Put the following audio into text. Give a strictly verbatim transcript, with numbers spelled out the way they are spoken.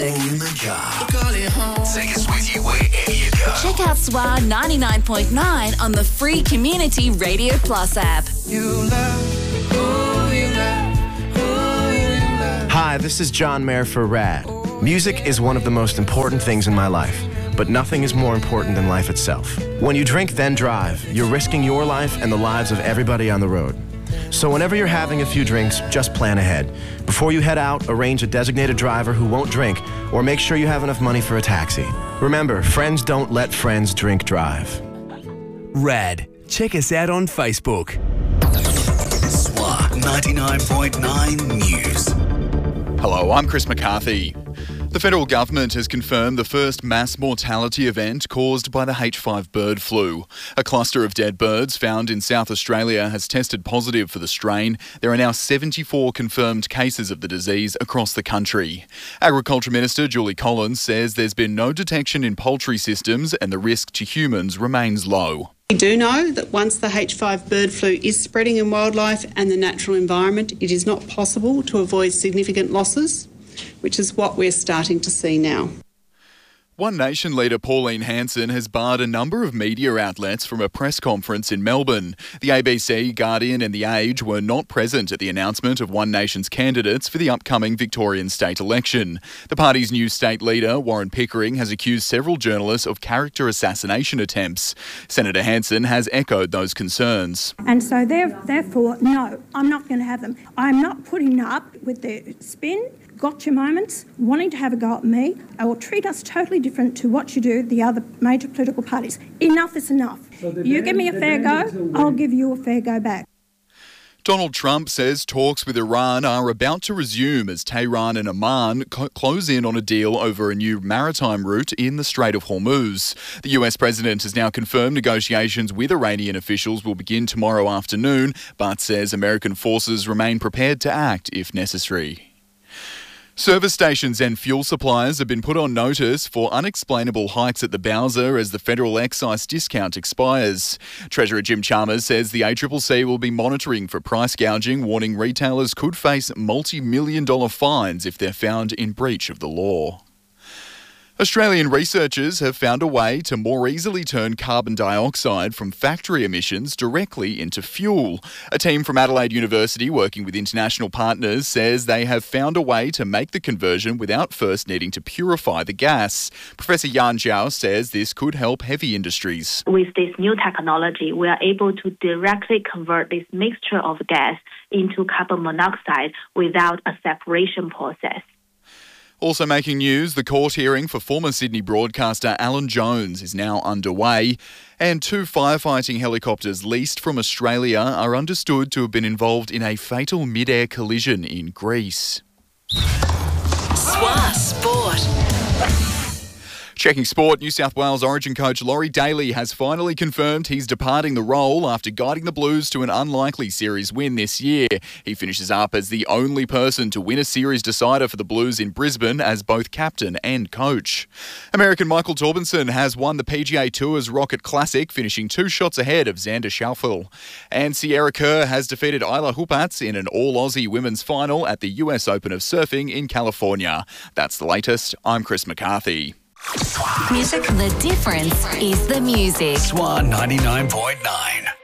riding in the car. Take us with you wherever you go. Check out S W A ninety-nine point nine on the free Community Radio Plus app. You love, who you love, who you love. Hi, this is John Mayer for RAD. Music is one of the most important things in my life, but nothing is more important than life itself. When you drink, then drive, you're risking your life and the lives of everybody on the road. So whenever you're having a few drinks, just plan ahead. Before you head out, arrange a designated driver who won't drink, or make sure you have enough money for a taxi. Remember, friends don't let friends drink drive. RAD. Check us out on Facebook. S W A ninety-nine point nine News. Hello, I'm Chris McCarthy. The federal government has confirmed the first mass mortality event caused by the H five bird flu. A cluster of dead birds found in South Australia has tested positive for the strain. There are now seventy-four confirmed cases of the disease across the country. Agriculture Minister Julie Collins says there's been no detection in poultry systems and the risk to humans remains low. We do know that once the H five bird flu is spreading in wildlife and the natural environment, it is not possible to avoid significant losses, which is what we're starting to see now. One Nation leader Pauline Hanson has barred a number of media outlets from a press conference in Melbourne. The A B C, Guardian and The Age were not present at the announcement of One Nation's candidates for the upcoming Victorian state election. The party's new state leader, Warren Pickering, has accused several journalists of character assassination attempts. Senator Hanson has echoed those concerns. And so therefore, no, I'm not going to have them. I'm not putting up with the spin, gotcha moments, wanting to have a go at me, or treat us totally different to what you do the other major political parties. Enough is enough. So you give me a fair go, I'll give you a fair go back. Donald Trump says talks with Iran are about to resume as Tehran and Amman co- close in on a deal over a new maritime route in the Strait of Hormuz. The U S president has now confirmed negotiations with Iranian officials will begin tomorrow afternoon, but says American forces remain prepared to act if necessary. Service stations and fuel suppliers have been put on notice for unexplainable hikes at the Bowser as the federal excise discount expires. Treasurer Jim Chalmers says the A C C C will be monitoring for price gouging, warning retailers could face multi-million dollar fines if they're found in breach of the law. Australian researchers have found a way to more easily turn carbon dioxide from factory emissions directly into fuel. A team from Adelaide University working with international partners says they have found a way to make the conversion without first needing to purify the gas. Professor Yan Zhao says this could help heavy industries. With this new technology, we are able to directly convert this mixture of gas into carbon monoxide without a separation process. Also making news, the court hearing for former Sydney broadcaster Alan Jones is now underway, and two firefighting helicopters leased from Australia are understood to have been involved in a fatal mid-air collision in Greece. S W A Sport. Checking sport, New South Wales Origin coach Laurie Daly has finally confirmed he's departing the role after guiding the Blues to an unlikely series win this year. He finishes up as the only person to win a series decider for the Blues in Brisbane as both captain and coach. American Michael Torbenson has won the P G A Tour's Rocket Classic, finishing two shots ahead of Xander Schauffele. And Sierra Kerr has defeated Isla Huppatz in an All-Aussie women's final at the U S Open of Surfing in California. That's the latest. I'm Chris McCarthy. Music. The difference is the music. S W A ninety-nine point nine.